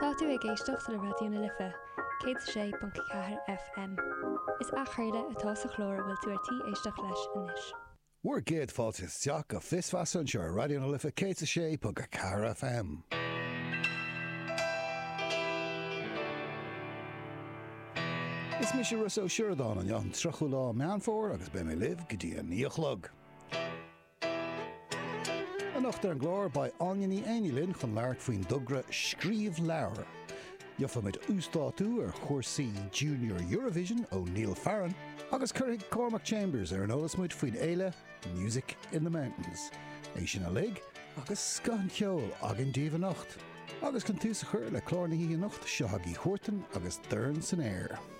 Tá tú ag éisteacht le Radiona Lifa, 106.4 FM. Is achreile atá sa chlór bhfuil tú artí éisteach leis inis. We're géad fáilte teach go fisfas an seo Radiona Lifa 106.4 FM. Is mis sé Russo Sheridan an Jan trochu lá meán fór agus be mé liv go dtí an níochlog. An nachtar an glór by Anianí Einilin chun leart faoin dogra scríomh leabhar. Jofa mit ústátú chórsaí Junior Eurovision ó Neil Farron agus chuirigh Cormac Chambers an ólasmuid faoin éile Music in the Mountains. É sin a lig agus scan ceol agin díomh nacht. Agus can tú sa chuir le chlárnaí a nacht seothagaí chuirtan agus dern san air.